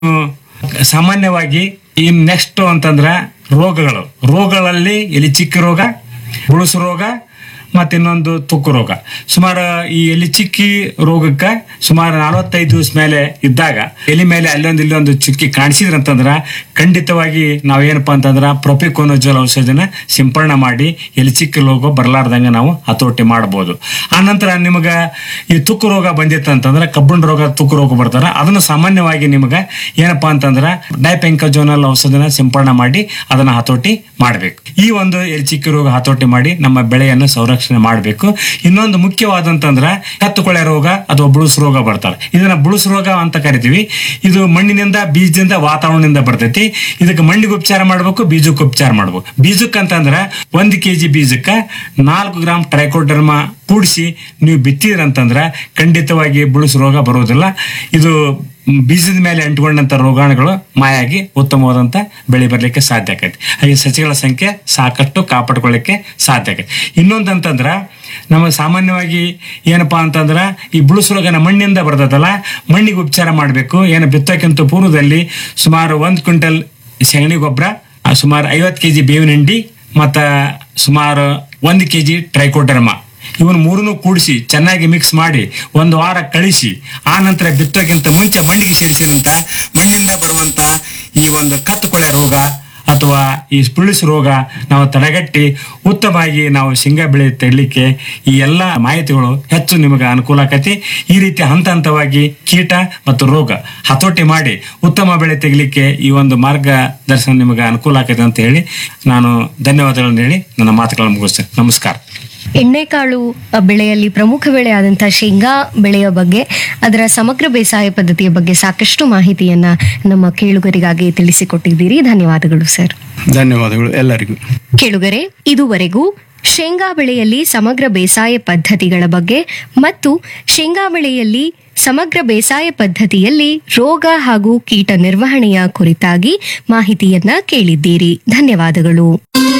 ಸಾಮಾನ್ಯವಾಗಿ ಇನ್ ನೆಕ್ಸ್ಟ್ ಅಂತಂದ್ರ ರೋಗಗಳಲ್ಲಿ ಎಲಿ ಚಿಕ್ಕ ರೋಗ, ಬುಳುಸು ರೋಗ, ಮತ್ತೆ ಇನ್ನೊಂದು ತುಕ್ಕು ರೋಗ. ಸುಮಾರು ಈ ಎಲಿ ಚಿಕ್ಕಿ ರೋಗಕ್ಕ ಸುಮಾರು 45 ದಿವಸ ಮೇಲೆ ಇದ್ದಾಗ ಎಲಿ ಮೇಲೆ ಇಲ್ಲೊಂದು ಚುಕ್ಕಿ ಕಾಣಿಸಿದ್ರಂತಂದ್ರ ಖಂಡಿತವಾಗಿ ನಾವೇನಪ್ಪಾ ಅಂತಂದ್ರ ಪ್ರೊಪಿಕೋನಜೋಲ್ ಔಷಧಿನ ಸಿಂಪರಣೆ ಮಾಡಿ ಎಲಿ ಚಿಕ್ಕಿ ರೋಗ ಬರ್ಲಾರ್ದಂಗ ನಾವು ಹತೋಟಿ ಮಾಡಬಹುದು. ಆ ನಂತರ ನಿಮಗ ಈ ತುಕ್ಕು ರೋಗ ಬಂದಿತ್ತಂತಂದ್ರ ಕಬ್ಬಣ ರೋಗ, ತುಕ್ಕು ರೋಗ ಬರ್ತಾರ, ಅದನ್ನ ಸಾಮಾನ್ಯವಾಗಿ ನಿಮಗ ಏನಪ್ಪಾ ಅಂತಂದ್ರ ಡೈಪೆಂಕಜೋನಲ್ ಔಷಧಿನ ಸಿಂಪರಣೆ ಮಾಡಿ ಅದನ್ನ ಹತೋಟಿ ಮಾಡಬೇಕು. ಈ ಒಂದು ಎಲಿ ಚಿಕ್ಕಿ ರೋಗ ಹತೋಟಿ ಮಾಡಿ ನಮ್ಮ ಬೆಳೆಯನ್ನು ಸಂರಕ್ಷಣೆ ಮಾಡಬೇಕು. ಇನ್ನೊಂದು ಮುಖ್ಯವಾದಂತಂದ್ರ ಕತ್ತುಕೊಳೆ ರೋಗ ಅಥವಾ ಬುಳುಸು ರೋಗ ಬರ್ತಾರೆ. ಇದನ್ನ ಬುಳುಸು ರೋಗ ಅಂತ ಕರಿತೀವಿ. ಇದು ಮಣ್ಣಿನಿಂದ, ಬೀಜದಿಂದ, ವಾತಾವರಣದಿಂದ ಬರ್ತೈತಿ. ಇದಕ್ಕೆ ಮಣ್ಣಿಗೆ ಉಪಚಾರ ಮಾಡ್ಬೇಕು, ಬೀಜಕ್ಕೆ ಉಪಚಾರ ಮಾಡ್ಬೇಕು. ಬೀಜಕ್ಕೆ ಅಂತಂದ್ರ 1 kg ಬೀಜಕ್ಕ 4 ಗ್ರಾಮ್ ಟ್ರೈಕೋಡರ್ಮಾ ಕೂಡಿಸಿ ನೀವು ಬಿತ್ತಿದ್ರಂತಂದ್ರ ಖಂಡಿತವಾಗಿ ಬುಳುಸು ರೋಗ ಬರುವುದಿಲ್ಲ. ಇದು ಬೀಜದ ಮೇಲೆ ಅಂಟಿಕೊಂಡಂತ ರೋಗಾಣುಗಳು ಮಾಯಾಗಿ ಉತ್ತಮವಾದಂತ ಬೆಳೆ ಬರ್ಲಿಕ್ಕೆ ಸಾಧ್ಯ ಆಕೈತಿ. ಹಾಗೆ ಸಸಿಗಳ ಸಂಖ್ಯೆ ಸಾಕಷ್ಟು ಕಾಪಾಡ್ಕೊಳ್ಳಿಕ್ಕೆ ಸಾಧ್ಯ ಆಕೈತಿ. ಇನ್ನೊಂದಂತಂದ್ರ ನಮಗೆ ಸಾಮಾನ್ಯವಾಗಿ ಏನಪ್ಪಾ ಅಂತಂದ್ರ ಈ ಬುಳುಸು ರೋಗನ ಮಣ್ಣಿಂದ ಬರ್ತದಲ್ಲ, ಮಣ್ಣಿಗೆ ಉಪಚಾರ ಮಾಡಬೇಕು. ಏನು ಬಿತ್ತಕ್ಕಿಂತ ಪೂರ್ವದಲ್ಲಿ ಸುಮಾರು 1 ಕ್ವಿಂಟಲ್ ಸೆಗಣಿ ಗೊಬ್ಬರ, ಸುಮಾರು 50 kg ಬೇವಿನ ಹಿಂಡಿ, ಮತ್ತ ಸುಮಾರು 1 kg ಟ್ರೈಕೋಡರ್ಮಾ, ಇವನ್ ಮೂರನ್ನು ಕೂಡಿಸಿ ಚೆನ್ನಾಗಿ ಮಿಕ್ಸ್ ಮಾಡಿ 1 ವಾರ ಕಳಿಸಿ ಆ ನಂತರ ಬಿತ್ತೋಕ್ಕಿಂತ ಮುಂಚೆ ಮಣ್ಣಿಗೆ ಸೇರಿಸಿದಂತ ಮಣ್ಣಿಂದ ಬರುವಂತ ಈ ಒಂದು ಕತ್ತುಕೊಳೆ ರೋಗ ಅಥವಾ ಈ ಬುಳುಸು ರೋಗ ನಾವು ತಡೆಗಟ್ಟಿ ಉತ್ತಮವಾಗಿ ನಾವು ಶೇಂಗಾ ಬೆಳೆ ತೆಗಿಲಿಕ್ಕೆ ಈ ಎಲ್ಲಾ ಮಾಹಿತಿಗಳು ಹೆಚ್ಚು ನಿಮಗೆ ಅನುಕೂಲ ಆಕತಿ. ಈ ರೀತಿ ಹಂತ ಹಂತವಾಗಿ ಕೀಟ ಮತ್ತು ರೋಗ ಹತೋಟಿ ಮಾಡಿ ಉತ್ತಮ ಬೆಳೆ ತೆಗಿಲಿಕ್ಕೆ ಈ ಒಂದು ಮಾರ್ಗದರ್ಶನ ನಿಮಗೆ ಅನುಕೂಲ ಆಕತಿ ಅಂತ ಹೇಳಿ ನಾನು ಧನ್ಯವಾದಗಳನ್ನು ಹೇಳಿ ನನ್ನ ಮಾತುಗಳನ್ನು ಮುಗಿಸ್ತೇನೆ. ನಮಸ್ಕಾರ. ಎಣ್ಣೆಕಾಳು ಬೆಳೆಯಲ್ಲಿ ಪ್ರಮುಖ ಬೆಳೆ ಆದಂತಹ ಶೇಂಗಾ ಬೆಳೆಯ ಬಗ್ಗೆ, ಅದರ ಸಮಗ್ರ ಬೇಸಾಯ ಪದ್ಧತಿಯ ಬಗ್ಗೆ ಸಾಕಷ್ಟು ಮಾಹಿತಿಯನ್ನ ನಮ್ಮ ಕೇಳುಗರಿಗಾಗಿ ತಿಳಿಸಿಕೊಟ್ಟಿದ್ದೀರಿ. ಧನ್ಯವಾದಗಳು ಸರ್. ಧನ್ಯವಾದಗಳು ಎಲ್ಲರಿಗೂ. ಕೇಳುಗರೆ, ಇದುವರೆಗೂ ಶೇಂಗಾ ಬೆಳೆಯಲ್ಲಿ ಸಮಗ್ರ ಬೇಸಾಯ ಪದ್ಧತಿಗಳ ಬಗ್ಗೆ ಮತ್ತು ಶೇಂಗಾ ಬೆಳೆಯಲ್ಲಿ ಸಮಗ್ರ ಬೇಸಾಯ ಪದ್ಧತಿಯಲ್ಲಿ ರೋಗ ಹಾಗೂ ಕೀಟ ನಿರ್ವಹಣೆಯ ಕುರಿತಾಗಿ ಮಾಹಿತಿಯನ್ನ ಕೇಳಿದ್ದೀರಿ. ಧನ್ಯವಾದಗಳು.